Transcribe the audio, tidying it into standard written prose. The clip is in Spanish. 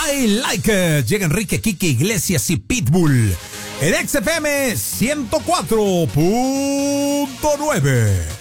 I Like It. Llega Enrique Quique Iglesias y Pitbull en XFM 104.9.